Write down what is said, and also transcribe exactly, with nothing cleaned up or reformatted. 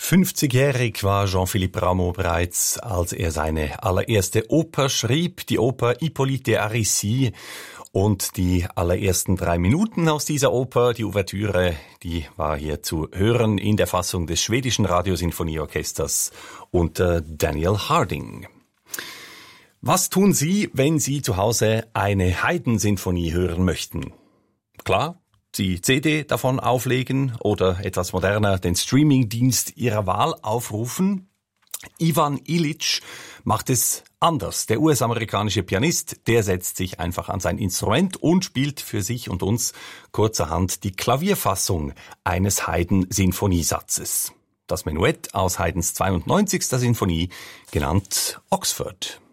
fünfzigjährig war Jean-Philippe Rameau bereits, als er seine allererste Oper schrieb, die Oper Hippolyte de Aricie. Und die allerersten drei Minuten aus dieser Oper, die Ouvertüre, die war hier zu hören in der Fassung des schwedischen Radiosinfonieorchesters unter Daniel Harding. Was tun Sie, wenn Sie zu Hause eine Haydn-Sinfonie hören möchten? Klar, die C D davon auflegen oder etwas moderner den Streamingdienst Ihrer Wahl aufrufen. Ivan Illich macht es anders. Der U S-amerikanische Pianist, der setzt sich einfach an sein Instrument und spielt für sich und uns kurzerhand die Klavierfassung eines Haydn-Sinfoniesatzes. Das Menuett aus Haydns zweiundneunzigster Sinfonie, genannt Oxford.